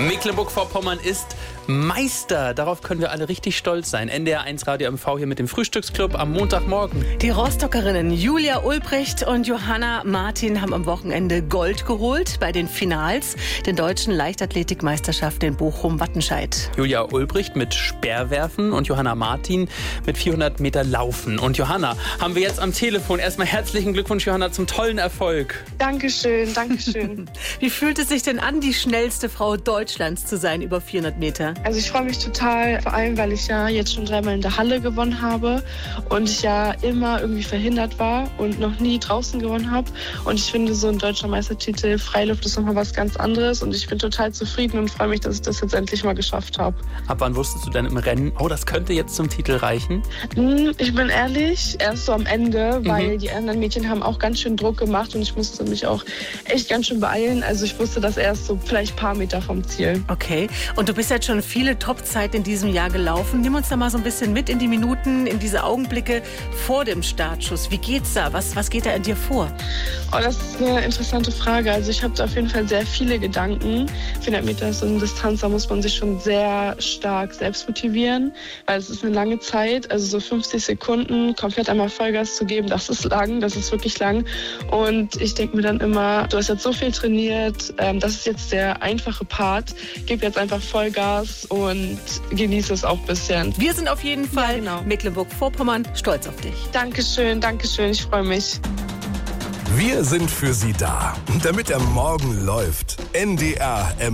Mecklenburg-Vorpommern ist Meister. Darauf können wir alle richtig stolz sein. NDR1 Radio MV hier mit dem Frühstücksclub am Montagmorgen. Die Rostockerinnen Julia Ulbricht und Johanna Martin haben am Wochenende Gold geholt bei den Finals der deutschen Leichtathletikmeisterschaft in Bochum-Wattenscheid. Julia Ulbricht mit Speerwerfen und Johanna Martin mit 400 Meter Laufen. Und Johanna haben wir jetzt am Telefon. Erstmal herzlichen Glückwunsch, Johanna, zum tollen Erfolg. Dankeschön, Dankeschön. Wie fühlt es sich denn an, die schnellste Frau Deutschlands zu sein, über 400 Meter? Also ich freue mich total, vor allem, weil ich ja jetzt schon 3-mal in der Halle gewonnen habe und ich ja immer irgendwie verhindert war und noch nie draußen gewonnen habe. Und ich finde, so ein deutscher Meistertitel Freiluft ist nochmal was ganz anderes und ich bin total zufrieden und freue mich, dass ich das jetzt endlich mal geschafft habe. Ab wann wusstest du denn im Rennen, oh, das könnte jetzt zum Titel reichen? Ich bin ehrlich, erst so am Ende, weil die anderen Mädchen haben auch ganz schön Druck gemacht und ich musste mich auch echt ganz schön beeilen. Also ich wusste das erst so vielleicht ein paar Meter vom Ziel. Okay, und du bist jetzt schon viele Topzeiten in diesem Jahr gelaufen. Nimm uns da mal so ein bisschen mit in die Minuten, in diese Augenblicke vor dem Startschuss. Wie geht's da? Was geht da in dir vor? Oh, das ist eine interessante Frage. Also ich habe da auf jeden Fall sehr viele Gedanken. 400 Meter ist so eine Distanz, da muss man sich schon sehr stark selbst motivieren, weil es ist eine lange Zeit. Also so 50 Sekunden komplett einmal Vollgas zu geben, das ist lang, das ist wirklich lang. Und ich denke mir dann immer, du hast jetzt so viel trainiert, das ist jetzt der einfache Part. Gib jetzt einfach Vollgas und genieße es auch ein bisschen. Wir sind auf jeden Fall Mecklenburg-Vorpommern stolz auf dich. Dankeschön, Dankeschön, ich freue mich. Wir sind für Sie da, damit der Morgen läuft. NDR